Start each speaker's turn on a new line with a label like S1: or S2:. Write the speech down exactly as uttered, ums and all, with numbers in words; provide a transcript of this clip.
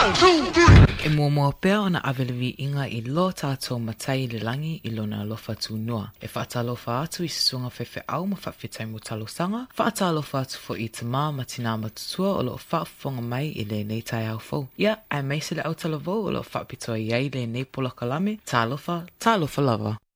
S1: E mua mua pea ona awelewi inga I lo tātou matai le langi I lona alofa tūnoa. E whaatalofa atu I susunga whewhe au ma whawhetai mo talosanga. Whaatalofa atu fo I te mā ma tina matutua o loo whaafonga mai I le nei tai au fau. Ia, ai meise le au talavou o loo whaapitoa iai le nei polaka lame. Tālofa, tālofa lava.